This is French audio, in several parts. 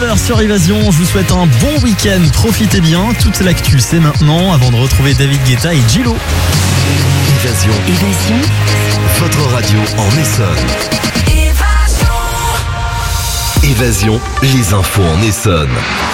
19h sur Évasion, je vous souhaite un bon week-end, profitez bien, toute l'actu c'est maintenant, avant de retrouver David Guetta et Gillo. Évasion. Votre radio en Essonne. Évasion, les infos en Essonne.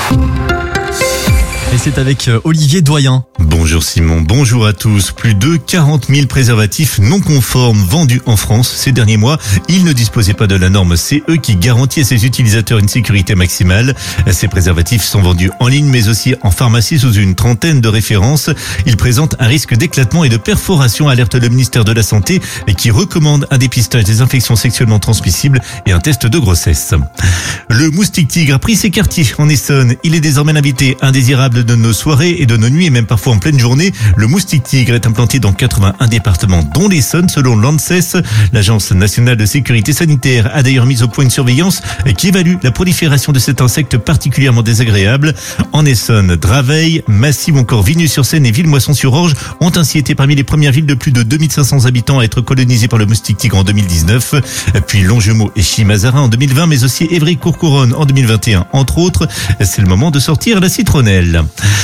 Et c'est avec Olivier Doyen. Bonjour Simon, bonjour à tous. Plus de 40 000 préservatifs non conformes vendus en France ces derniers mois. Ils ne disposaient pas de la norme CE qui garantit à ses utilisateurs une sécurité maximale. Ces préservatifs sont vendus en ligne mais aussi en pharmacie sous une trentaine de références. Ils présentent un risque d'éclatement et de perforation, alerte le ministère de la Santé qui recommande un dépistage des infections sexuellement transmissibles et un test de grossesse. Le moustique tigre a pris ses quartiers en Essonne. Il est désormais l'invité indésirable de nos soirées et de nos nuits et même parfois en pleine journée. Le moustique tigre est implanté dans 81 départements dont l'Essonne selon l'ANSES. L'Agence nationale de sécurité sanitaire a d'ailleurs mis au point une surveillance qui évalue la prolifération de cet insecte particulièrement désagréable. En Essonne, Draveil, Massy ou encore Vigneux-sur-Seine et Villemoisson-sur-Orge ont ainsi été parmi les premières villes de plus de 2500 habitants à être colonisées par le moustique tigre en 2019. Puis Longjumeau et Chimazarin en 2020 mais aussi Évry-Courcouronnes en 2021 entre autres. C'est le moment de sortir la citronnelle.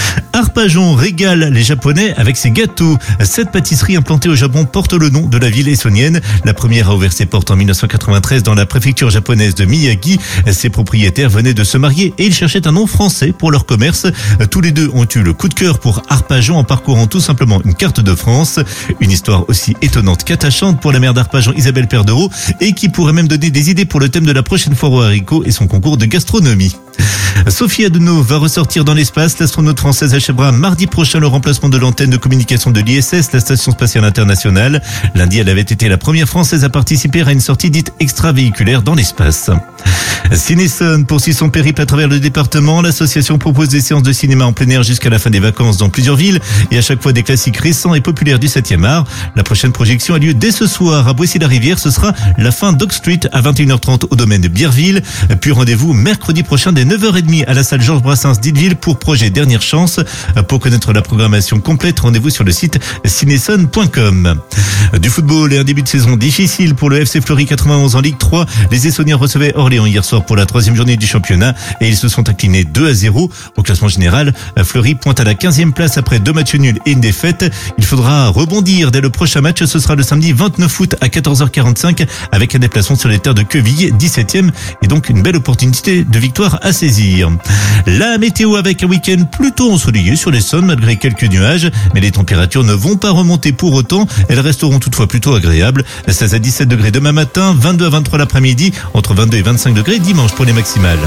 Arpajon régale les Japonais avec ses gâteaux. Cette pâtisserie implantée au Japon porte le nom de la ville essonnienne. La première a ouvert ses portes en 1993 dans la préfecture japonaise de Miyagi. Ses propriétaires venaient de se marier et ils cherchaient un nom français pour leur commerce. Tous les deux ont eu le coup de cœur pour Arpajon en parcourant tout simplement une carte de France. Une histoire aussi étonnante qu'attachante pour la maire d'Arpajon, Isabelle Perdereau, et qui pourrait même donner des idées pour le thème de la prochaine foire aux haricots et son concours de gastronomie. Sophie Adenau va ressortir dans l'espace. L'astronaute française achèvera mardi prochain le remplacement de l'antenne de communication de l'ISS, la Station Spatiale Internationale. Lundi, elle avait été la première française à participer à une sortie dite extravéhiculaire dans l'espace. Ciné-Essonne poursuit son périple à travers le département. L'association propose des séances de cinéma en plein air jusqu'à la fin des vacances dans plusieurs villes et à chaque fois des classiques récents et populaires du 7e art. La prochaine projection a lieu dès ce soir à Boissy-la-Rivière. Ce sera la fin Dog Street à 21h30 au domaine de Bierville. Puis rendez-vous mercredi prochain dès 9h30 à la salle Georges Brassens d'Illeville pour projet Dernière Chance. Pour connaître la programmation complète, rendez-vous sur le site cinesson.com. Du football et un début de saison difficile pour le FC Fleury 91 en Ligue 3. Les Essonniens recevaient Orléans hier soir pour la 3e journée du championnat et ils se sont inclinés 2-0. Au classement général, Fleury pointe à la 15e place après 2 matchs nuls et une défaite. Il faudra rebondir dès le prochain match. Ce sera le samedi 29 août à 14h45 avec un déplacement sur les terres de Quevilly, 17e, et donc une belle opportunité de victoire à saisir. La météo avec un week-end plutôt ensoleillé sur l'Essonne malgré quelques nuages, mais les températures ne vont pas remonter pour autant. Elles resteront toutefois plutôt agréables. 16 à 17 degrés demain matin, 22 à 23 l'après-midi, entre 22 et 25 degrés dimanche pour les maximales.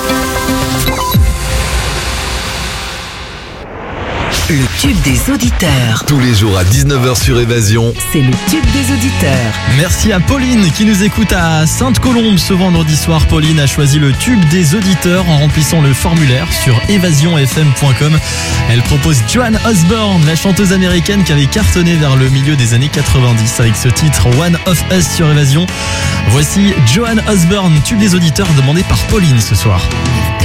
Le tube des auditeurs. Tous les jours à 19h sur Évasion. C'est le tube des auditeurs. Merci à Pauline qui nous écoute à Sainte-Colombe ce vendredi soir. Pauline a choisi le tube des auditeurs en remplissant le formulaire sur évasionfm.com. Elle propose Joan Osborne, la chanteuse américaine qui avait cartonné vers le milieu des années 90 avec ce titre One of Us sur Évasion. Voici Joan Osborne, tube des auditeurs demandé par Pauline ce soir.